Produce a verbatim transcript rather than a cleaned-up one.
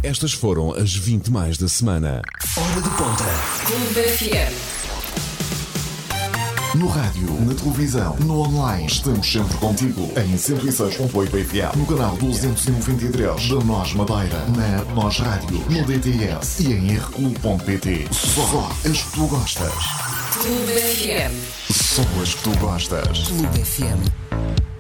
Estas foram as vinte mais da semana. Hora de Ponta. Clube F M. No rádio, na televisão, no online, estamos sempre contigo. Em cento e seis ponto oito F M, no canal duzentos e noventa e três da Nós Madeira, na Nós Rádio, no D T S e em r q ponto p t. Só as que tu gostas. Clube F M. Só as que tu gostas. Clube F M.